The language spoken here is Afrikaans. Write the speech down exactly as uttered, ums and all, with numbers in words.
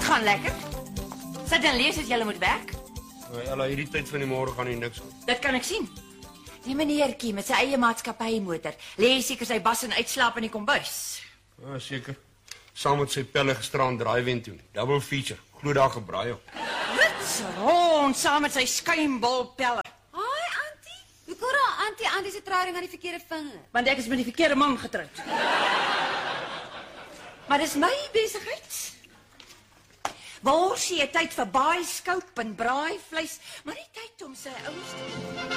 gaan lekker. Sit en lees as jy moet werk. Nou, Ella, hierdie tyd van die môre gaan nie niks aan. Dit kan ek sien. Die meneertjie met sy eie maatskappymotor lê seker sy bas en uitslaap in die kombuis. Ja, seker. Saam met sy pelle gisteraan draaiwen toe. Double feature. Glo daar gebraai op. Rits rond saam met sy skuimbolpelle. Haai, Antie. Hoe kom daar Antie Antie se trouring aan die verkeerde vinger? Want ek is met die verkeerde man getroud. Maar dis my besigheid. Worsie het tyd vir baie skoop en braaivleis, maar nie tyd om sy ouers te